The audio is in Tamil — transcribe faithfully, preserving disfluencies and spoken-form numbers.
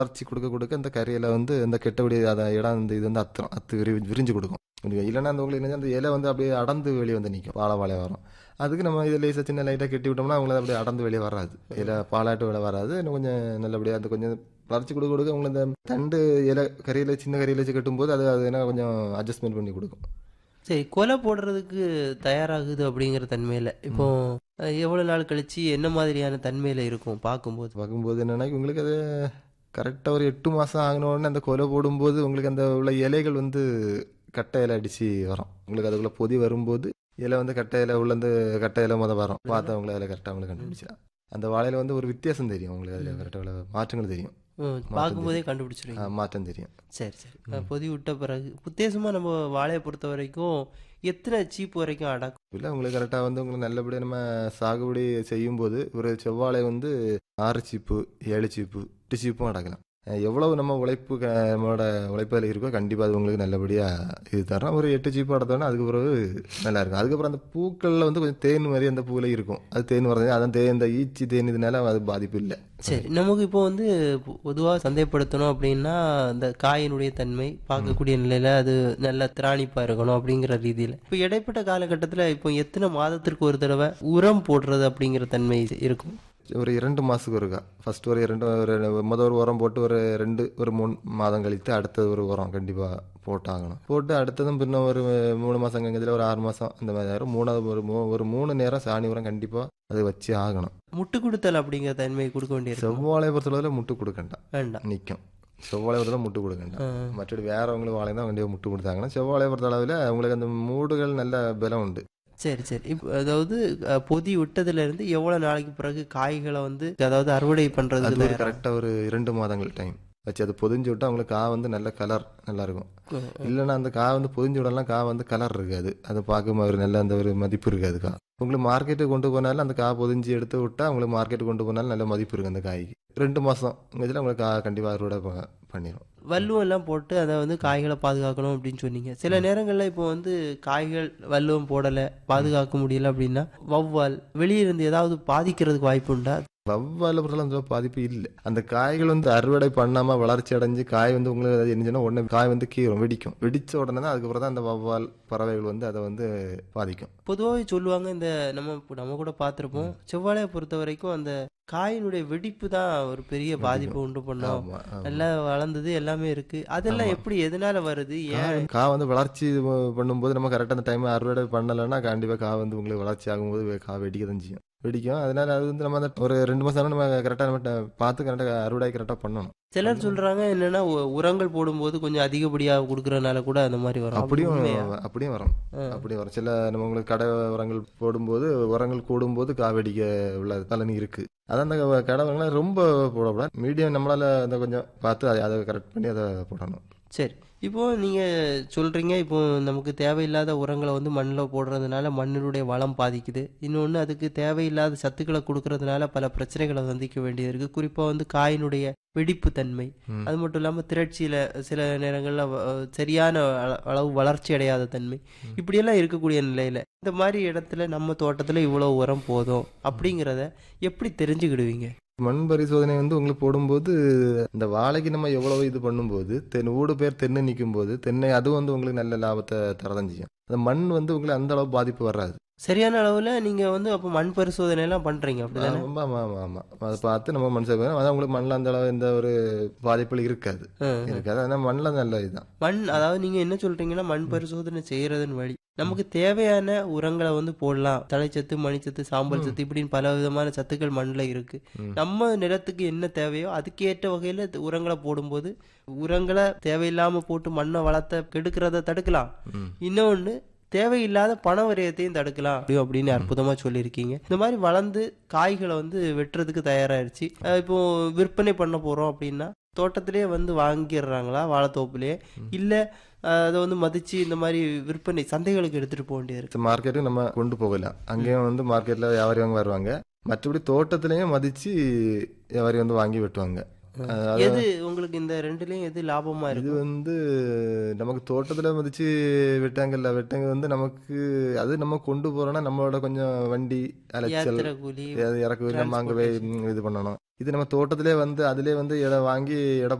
வளர்ச்சி கொடுக்க கொடுக்க இந்த கரையில வந்து இந்த கெட்டபடி அதை இடம் இந்த இது வந்து அத்துரும் அத்து விரி விரிஞ்சு கொடுக்கும். இல்லைன்னா அந்த உங்களுக்கு என்ன அந்த இலை வந்து அப்படியே அடர்ந்து வெளியே வந்து நிற்கும், வாழை வாழை வரும். அதுக்கு நம்ம இதை லேசாக சின்ன லைட்டாக கெட்டி விட்டோம்னா அவங்களுக்கு அப்படியே அடர்ந்து வெளியே வராது, இலை பாலாட்டு வெளியே வராது. இன்னும் கொஞ்சம் நல்லபடியாக அந்த கொஞ்சம் வளர்ச்சி கொடுக்க கொடுக்க உங்களுக்கு இந்த தண்டு இலை கரையில சின்ன கரையில வச்சு கட்டும்போது அது அது என்ன கொஞ்சம் அட்ஜஸ்ட்மெண்ட் பண்ணி கொடுக்கும். சரி, கொலை போடுறதுக்கு தயாராகுது அப்படிங்கிற தன்மையில இப்போ அஹ், எவ்வளவு நாள் கழிச்சு என்ன மாதிரியான தன்மையில இருக்கும் பார்க்கும்போது? பார்க்கும்போது என்னன்னா உங்களுக்கு அது கரெக்டாக ஒரு எட்டு மாதம் ஆகினோடனே அந்த கொலை போடும்போது உங்களுக்கு அந்த உள்ள இலைகள் வந்து கட்டை இலை அடித்து வரும். உங்களுக்கு அதுக்குள்ளே பொதி வரும்போது இலை வந்து கட்டை இலை உள்ளேருந்து கட்டை இலை முத வரும். பார்த்தவங்களை அதில் கரெக்டாக அவங்களுக்கு கண்டுபிடிச்சா அந்த வாழையில வந்து ஒரு வித்தியாசம் தெரியும் உங்களுக்கு, அதில் கரெக்டாக மாற்றங்கள் தெரியும், ம், பார்க்கும்போதே கண்டுபிடிச்சிருவீங்க. ஆ, மாற்றம் தெரியும். சரி சரி. அஹ், பொதி விட்ட பிறகு உத்தேசமா நம்ம வாழையை பொறுத்த வரைக்கும் எத்தனை சீப்பு வரைக்கும் அடக்கும்? இல்லை உங்களுக்கு கரெக்டாக வந்து உங்களுக்கு நல்லபடியாக நம்ம சாகுபடி செய்யும்போது ஒரு செவ்வாழை வந்து ஆறு சீப்பு ஏழு சீப்பு எட்டு சீப்பும் அடக்கலாம். அஹ் எவ்வளவு நம்ம உழைப்பு க- நம்மளோட உழைப்பு அதில் இருக்கோ கண்டிப்பாக அது உங்களுக்கு நல்லபடியாக இது தரோம். ஒரு எட்டு சீப்பு அடத்தோன்னா அதுக்கு பிறகு நல்லா இருக்கும். அதுக்கப்புறம் அந்த பூக்களில் வந்து கொஞ்சம் தேன் மாதிரி அந்த பூவில் இருக்கும், அது தேன் வரது அதான் தே இந்த ஈச்சி தேன் இதனால அது பாதிப்பு இல்லை. சரி, நமக்கு இப்போ வந்து பொதுவாக சந்தைப்படுத்தணும் அப்படின்னா இந்த காயினுடைய தன்மை பார்க்கக்கூடிய நிலையில அது நல்ல திராணிப்பா இருக்கணும் அப்படிங்கிற ரீதியில் இப்போ இடைப்பட்ட காலகட்டத்தில் இப்போ எத்தனை மாதத்திற்கு ஒரு தடவை உரம் போடுறது அப்படிங்கிற தன்மை இருக்கும்? ஒரு இரண்டு மாதத்துக்கு ஒருக்கா ஃபர்ஸ்ட் ஒரு இரண்டு ஒரு முதல் ஒரு உரம் போட்டு ஒரு ரெண்டு ஒரு மூணு மாதம் கழித்து அடுத்தது ஒரு உரம் கண்டிப்பாக போட்டாகணும். போட்டு அடுத்ததும் பின்ன ஒரு மூணு மாதம் கங்கத்தில் ஒரு ஆறு மாதம் அந்த மாதிரி ஆயிரும். மூணாவது ஒரு மூ ஒரு மூணு நேரம் சாணி உரம் கண்டிப்பாக அது வச்சு ஆகணும். முட்டு கொடுத்தல் அப்படிங்கிற தன்மை கொடுக்க வேண்டியிருக்கும். செவ்வாழை பொறுத்தளவில் முட்டு கொடுக்கண்டாம், வேண்டாம். நிற்கும். செவ்வாழை பொறுத்தளவு முட்டு கொடுக்கண்டாம். மற்றபடி வேறவங்களுக்கு வாழை தான் கண்டிப்பாக முட்டு கொடுத்தாங்கன்னா செவ்வாழை பொறுத்தளவில் உங்களுக்கு அந்த மூடுகள் நல்ல பலம் உண்டு. சரி சரி. இப்போ அதாவது அஹ், பொதி விட்டதுல இருந்து எவ்வளவு நாளைக்கு பிறகு காய்களை வந்து அதாவது அறுவடை அது பண்றதுக்கு ஒரு தயாரா- கரெக்டாக ஒரு இரண்டு மாதங்கள் டைம் வச்சு அது பொதிஞ்சு விட்டா அவங்களுக்கு கா வந்து நல்ல கலர் நல்லா இருக்கும். இல்லைன்னா அந்த கா வந்து பொதிஞ்சு விடலாம், கா வந்து கலர் இருக்காது, அது பார்க்கும் ஒரு நல்ல அந்த ஒரு மதிப்பு இருக்காது. கா உங்களுக்கு மார்க்கெட்டுக்கு கொண்டு போனாலும் அந்த கா பொதிஞ்சு எடுத்து விட்டா உங்களுக்கு மார்க்கெட்டுக்கு கொண்டு போனாலும் நல்ல மதிப்பு இருக்கு அந்த காய்க்கு. ரெண்டு மாதம் இதில் உங்களுக்கு கா கண்டிப்பாக அறுவடை ப- பண்ணிடும். வல்லுவம் எல்லாம் போட்டு அதை வந்து காய்களை பாதுகாக்கணும் அப்படின்னு சொன்னீங்க. சில நேரங்கள்ல இப்போ வந்து காய்கள் வல்லுவம் போடலை, பாதுகாக்க முடியல அப்படின்னா வௌவால் வெளியே இருந்து ஏதாவது பாதிக்கிறதுக்கு வாய்ப்பு உண்டா? வவ்வால பொறுத்தவரை அந்த பாதிப்பு இல்லை. அந்த காய்கள் வந்து அறுவடை பண்ணாம வளர்ச்சி அடைஞ்சு காய் வந்து உங்களுக்கு என்னச்சுன்னா உடனே காய் வந்து கீரும், வெடிக்கும். வெடிச்ச உடனே தான் அதுக்கப்புறம் தான் அந்த வவ்வால் பறவைகள் வந்து அதை வந்து பாதிக்கும். பொதுவாகவே சொல்லுவாங்க, இந்த நம்ம நம்ம கூட பார்த்துருப்போம், செவ்வாழையை பொறுத்த வரைக்கும் அந்த காயினுடைய வெடிப்பு தான் ஒரு பெரிய பாதிப்பு உண்டு பண்ணும். ஆமா, ஆமா. நல்லா வளர்ந்தது எல்லாமே இருக்கு, அதெல்லாம் எப்படி எதனால வருது, ஏன்? கா வந்து வளர்ச்சி பண்ணும்போது நம்ம கரெக்டாக அந்த டைம் அறுவடை பண்ணலைன்னா கண்டிப்பாக கா வந்து உங்களுக்கு வளர்ச்சி ஆகும்போது வே- கா வெடிக்க தான் செய்யும், வெடிக்கும். அதனால அது வந்து நம்ம அந்த ஒரு ரெண்டு மாதம் நம்ம கரெக்டாக நம்ம ட- பார்த்து கரெக்டாக அறுவடை கரெக்டாக பண்ணணும். சிலர் சொல்றாங்க என்னன்னா உ- உரங்கள் போடும்போது கொஞ்சம் அதிகப்படியா கொடுக்கறதுனால கூட அந்த மாதிரி வரும். அப்படி அப்படியும் உண்மையா? அப்படியும் வரும், அப்படியும் வரும். சில நம்ம உங்களுக்கு கடை உரங்கள் போடும்போது உரங்கள் கூடும்போது கா வெடிக்க உள்ள பலன் இருக்கு. அதான் அந்த கடை உரங்களை ரொம்ப போடக்கூடாது, மீடியம் நம்மளால அந்த கொஞ்சம் பார்த்து அதை அதை கரெக்ட் பண்ணி அதை போடணும். சரி, இப்போ நீங்க சொல்றீங்க, இப்போ நமக்கு தேவையில்லாத உரங்களை வந்து மண்ணில் போடுறதுனால மண்ணினுடைய வளம் பாதிக்குது. இன்னொன்று, அதுக்கு தேவையில்லாத சத்துக்களை கொடுக்கறதுனால பல பிரச்சனைகளை சந்திக்க வேண்டியது இருக்கு. குறிப்பா வந்து காயினுடைய வெடிப்பு தன்மை, ம். அது மட்டும் இல்லாமல் திரட்சியில சில நேரங்களில் சரியான அள- அளவு வளர்ச்சி அடையாத தன்மை, இப்படியெல்லாம் இருக்கக்கூடிய நிலையில இந்த மாதிரி இடத்துல நம்ம தோட்டத்துல இவ்வளவு உரம் போதும் அப்படிங்கிறத எப்படி தெரிஞ்சுக்கிடுவீங்க? மண் பரிசோதனை வந்து உங்களுக்கு போடும்போது இந்த வாழைக்கு நம்ம எவ்வளவு இது பண்ணும்போது தென் ஊடு பேர் தென்னை நிற்கும் போது தென்னை அது வந்து உங்களுக்கு நல்ல லாபத்தை தரதான் செய்யும். அந்த மண் வந்து உங்களுக்கு அந்த அளவு பாதிப்பு வராது. சரியான அளவுல நீங்க வந்து அப்போ மண் பரிசோதனை எல்லாம் பண்றீங்க அப்படிதானே? ஆமா ஆமா ஆமா ஆமா அதை பார்த்து நம்ம மண் சேர்க்கணும். அதான் உங்களுக்கு மண்ணில் அந்த அளவு எந்த ஒரு பாதிப்புகள் இருக்காது இருக்காது ஆனால் மண்ணில் நல்ல இதுதான். மண், அதாவது நீங்க என்ன சொல்றீங்கன்னா மண் பரிசோதனை செய்யறதன் வழி நமக்கு தேவையான உரங்களை வந்து போடலாம். தழைச்சத்து, மணிச்சத்து, சாம்பல் சத்து, இப்படின்னு பல விதமான சத்துக்கள் மண்ணில் இருக்கு. நம்ம நிலத்துக்கு என்ன தேவையோ அதுக்கேற்ற வகையில த- உரங்களை போடும்போது உரங்களை தேவையில்லாம போட்டு மண்ணை வளர்த்த கெடுக்கிறத தடுக்கலாம். இன்னொன்னு, தேவையில்லாத பண விரயத்தையும் தடுக்கலாம் அப்படி அப்படின்னு அற்புதமா சொல்லியிருக்கீங்க. இந்த மாதிரி வளர்ந்து காய்களை வந்து வெட்டுறதுக்கு தயாராயிருச்சு. அஹ் இப்போ விற்பனை பண்ண போறோம் அப்படின்னா தோட்டத்திலேயே வந்து வாங்கிடுறாங்களா வாழைத்தோப்புலயே, இல்ல அஹ், அதை வந்து மதிச்சு இந்த மாதிரி விற்பனை சந்தைகளுக்கு எடுத்துட்டு போக வேண்டியது இருக்கு? மார்க்கெட்டுக்கு நம்ம கொண்டு போகலாம், அங்கேயும் வந்து மார்க்கெட்டில் வியாபாரி வாங்க வருவாங்க. மற்றபடி தோட்டத்திலையும் மதிச்சு வியாபாரி வந்து வாங்கி வெட்டுவாங்க. அது எது உங்களுக்கு இந்த ரெண்டுலயும் எது லாபமா இது இருக்கு? வந்து நமக்கு தோட்டத்துல மதிச்சு வெட்டாங்கல்ல வெட்டாங்க வந்து நமக்கு அது நம்ம கொண்டு போறோம்னா நம்மளோட கொஞ்சம் வண்டி அலைச்சல் யாத்திரை கூலி, அது இறக்கு நம்ம அங்க போய் ம், இது பண்ணணும். இது நம்ம தோட்டத்திலே வந்து அதிலே வந்து இடம் வாங்கி இடம்